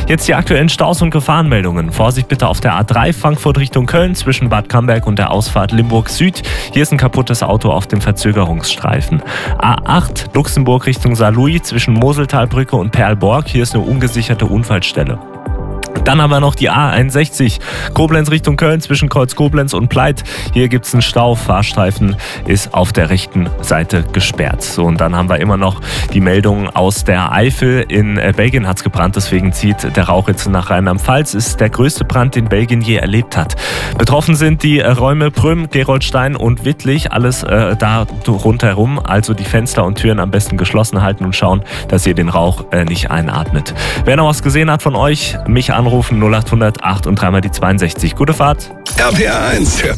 Jetzt die aktuellen Staus und Gefahrenmeldungen. Vorsicht bitte auf der A3 Frankfurt Richtung Köln zwischen Bad Camberg und der Ausfahrt Limburg Süd. Hier ist ein kaputtes Auto auf dem Verzögerungsstreifen. A8 Luxemburg Richtung Saarlouis zwischen Moseltalbrücke und Perlborg. Hier ist eine ungesicherte Unfallstelle. Dann haben wir noch die A61 Koblenz Richtung Köln zwischen Kreuz Koblenz und Pleit. Hier gibt es einen Stau. Fahrstreifen ist auf der rechten Seite gesperrt. So, und dann haben wir immer noch die Meldung aus der Eifel. In Belgien hat es gebrannt, deswegen zieht der Rauch jetzt nach Rheinland-Pfalz. Ist der größte Brand, den Belgien je erlebt hat. Betroffen sind die Räume Prüm, Geroldstein und Wittlich. Alles da rundherum. Also die Fenster und Türen am besten geschlossen halten und schauen, dass ihr den Rauch nicht einatmet. Wer noch was gesehen hat von euch, mich anrufen 0800 8 und dreimal die 62. Gute Fahrt. RPR 1.